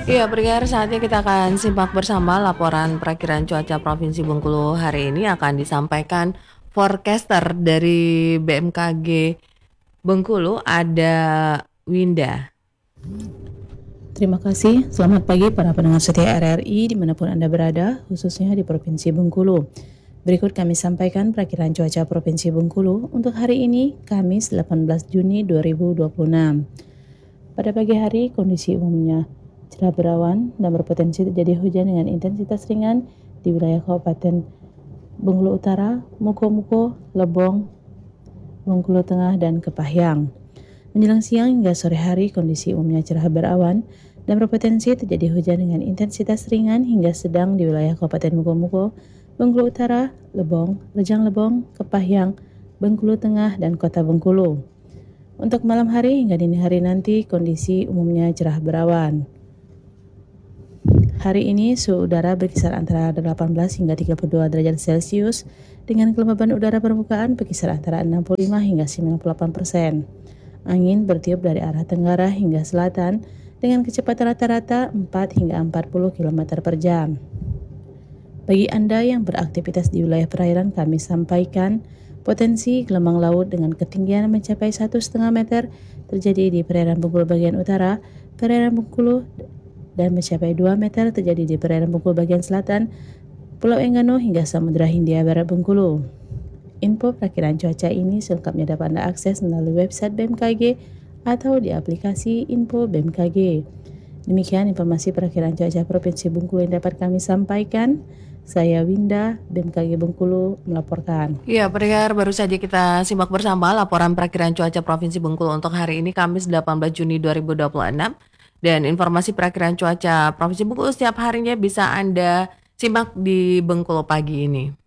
Iya, pendengar, saatnya kita akan simak bersama laporan perakiraan cuaca Provinsi Bengkulu hari ini akan disampaikan forecaster dari BMKG Bengkulu, ada Winda. Terima kasih, selamat pagi para pendengar setia RRI dimanapun Anda berada, khususnya di Provinsi Bengkulu. Berikut kami sampaikan perakiraan cuaca Provinsi Bengkulu untuk hari ini, Kamis 18 Juni 2026. Pada pagi hari, kondisi umumnya cerah berawan dan berpotensi terjadi hujan dengan intensitas ringan di wilayah Kabupaten Bengkulu Utara, Muko-Muko, Lebong, Bengkulu Tengah, dan Kepahyang. Menjelang siang hingga sore hari, kondisi umumnya cerah berawan dan berpotensi terjadi hujan dengan intensitas ringan hingga sedang di wilayah Kabupaten Muko-Muko, Bengkulu Utara, Lebong, Rejang Lebong, Kepahyang, Bengkulu Tengah, dan Kota Bengkulu. Untuk malam hari hingga dini hari nanti, kondisi umumnya cerah berawan. Hari ini suhu udara berkisar antara 18 hingga 32 derajat Celcius dengan kelembaban udara permukaan berkisar antara 65 hingga 98%. Angin bertiup dari arah tenggara hingga selatan dengan kecepatan rata-rata 4 hingga 40 km per jam. Bagi Anda yang beraktivitas di wilayah perairan, kami sampaikan potensi gelombang laut dengan ketinggian mencapai 1,5 meter terjadi di perairan Bengkulu bagian utara, perairan Bengkulu, dan mencapai 2 meter terjadi di perairan Bengkulu bagian selatan, Pulau Enggano hingga Samudra Hindia Barat Bengkulu. Info perakiraan cuaca ini selengkapnya dapat Anda akses melalui website BMKG atau di aplikasi Info BMKG. Demikian informasi perakiraan cuaca Provinsi Bengkulu yang dapat kami sampaikan. Saya Winda, BMKG Bengkulu melaporkan. Iya, pendengar, baru saja kita simak bersama laporan perakiraan cuaca Provinsi Bengkulu untuk hari ini Kamis 18 Juni 2026. Dan informasi perakiraan cuaca Provinsi Bengkulu setiap harinya bisa Anda simak di Bengkulu pagi ini.